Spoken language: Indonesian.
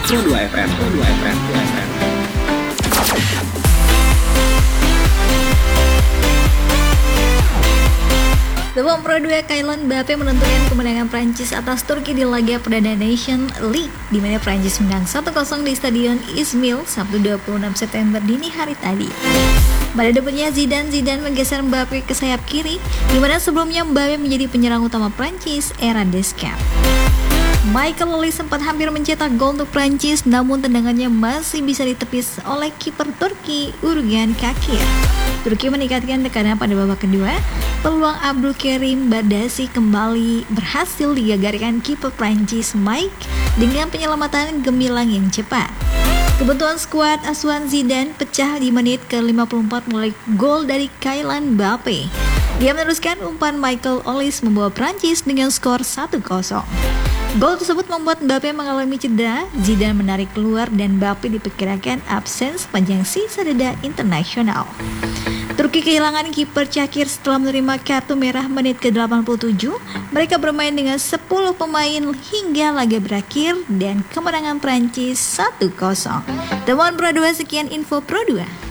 Pro 2 FM. Babak Pro 2, Kylian Mbappe menentukan kemenangan Prancis atas Turki di laga perdana Nation League, di mana Prancis menang 1-0 di Stadion Izmir Sabtu 26 September dini hari tadi. Pada debutnya Zidane menggeser Mbappe ke sayap kiri, di mana sebelumnya Mbappe menjadi penyerang utama Prancis era Deschamps. Michael Olise sempat hampir mencetak gol untuk Prancis, namun tendangannya masih bisa ditepis oleh kiper Turki Urgan Kakir. Turki meningkatkan tekanan pada babak kedua. Peluang Abdulkarim Bardasi kembali berhasil digagalkan kiper Prancis Mike dengan penyelamatan gemilang yang cepat. Kebutuhan skuad asuhan Zidane pecah di menit ke-54 melalui gol dari Kylian Mbappe. Dia meneruskan umpan Michael Olise membawa Prancis dengan skor 1-0. Gol tersebut membuat Mbappe mengalami cedera. Zidane menarik keluar dan Mbappe diperkirakan absen sepanjang sisa jeda internasional. Turki kehilangan kiper Çakir setelah menerima kartu merah menit ke-87. Mereka bermain dengan 10 pemain hingga laga berakhir dan kemenangan Prancis 1-0. Temuan Pro 2, sekian info Pro 2.